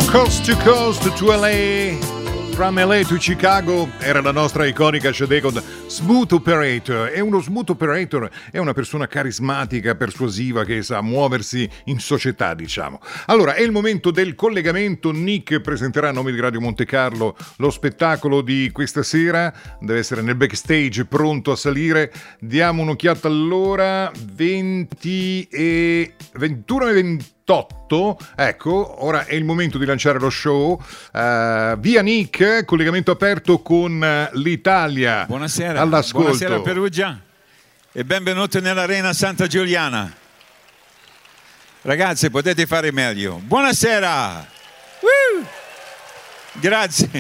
Coast to Coast to LA, from LA to Chicago, era la nostra iconica CD con Smooth Operator. E uno smooth operator è una persona carismatica, persuasiva, che sa muoversi in società, diciamo. Allora, è il momento del collegamento. Nick presenterà a nome di Radio Monte Carlo lo spettacolo di questa sera. Deve essere nel backstage, pronto a salire. Diamo un'occhiata all'ora. 21 e 28. Ecco, ora è il momento di lanciare lo show. Via Nick, collegamento aperto con l'Italia. Buonasera. All'ascolto. Buonasera Perugia e benvenuti nell'Arena Santa Giuliana. Ragazzi, potete fare meglio. Buonasera. Grazie.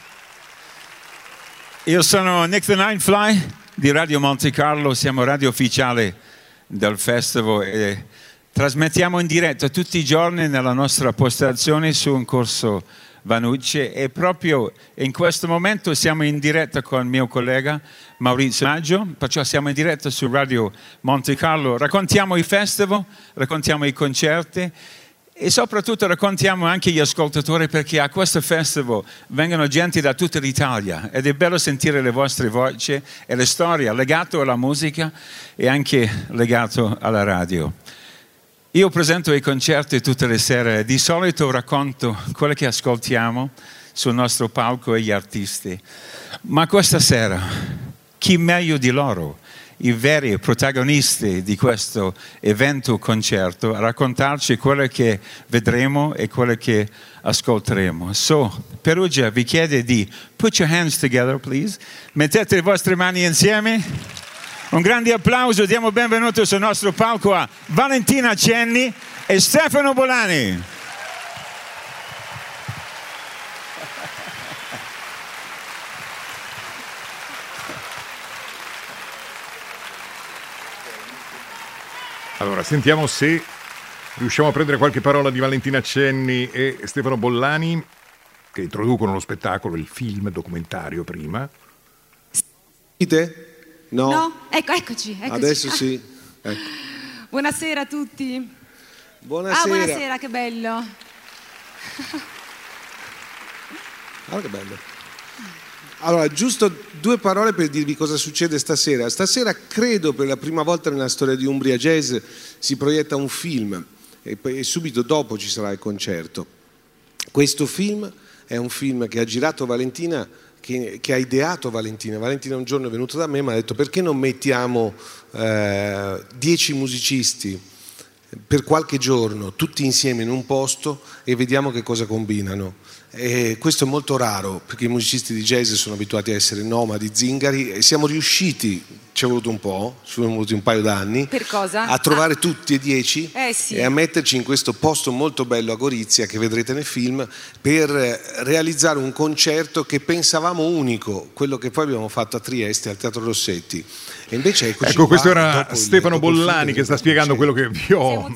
Io sono Nick the Ninefly di Radio Monte Carlo, siamo radio ufficiale del festival e trasmettiamo in diretta tutti i giorni nella nostra postazione su un corso Vanucci e proprio in questo momento siamo in diretta con il mio collega Maurizio Maggio, perciò siamo in diretta su Radio Monte Carlo, raccontiamo i festival, raccontiamo i concerti e soprattutto raccontiamo anche gli ascoltatori, perché a questo festival vengono gente da tutta l'Italia ed è bello sentire le vostre voci e le storie legate alla musica e anche legato alla radio. Io presento i concerti tutte le sere, di solito racconto quello che ascoltiamo sul nostro palco e gli artisti, ma questa sera chi meglio di loro, i veri protagonisti di questo evento concerto, a raccontarci quello che vedremo e quello che ascolteremo. Perugia vi chiede di put your hands together, please. Mettete le vostre mani insieme. Un grande applauso, diamo benvenuto sul nostro palco a Valentina Cenni e Stefano Bolani. Allora, sentiamo se riusciamo a prendere qualche parola di Valentina Cenni e Stefano Bollani, che introducono lo spettacolo, il film documentario prima. Sentite? No? Eccoci. Adesso sì. Ecco. Buonasera a tutti. Buonasera. Buonasera, che bello. Che bello. Allora, giusto due parole per dirvi cosa succede stasera. Stasera, credo, per la prima volta nella storia di Umbria Jazz si proietta un film e subito dopo ci sarà il concerto. Questo film è un film che ha girato Valentina, che ha ideato Valentina. Valentina un giorno è venuta da me e mi ha detto: perché non mettiamo 10 musicisti per qualche giorno tutti insieme in un posto e vediamo che cosa combinano. E questo è molto raro, perché i musicisti di jazz sono abituati a essere nomadi, zingari, e siamo riusciti, ci è voluto un po', ci sono voluti un paio d'anni, per cosa? A trovare tutti e 10 sì. E a metterci in questo posto molto bello a Gorizia, che vedrete nel film, per realizzare un concerto che pensavamo unico, quello che poi abbiamo fatto a Trieste al Teatro Rossetti. E invece ecco, questo era Stefano Bollani che sta spiegando quello che vi ho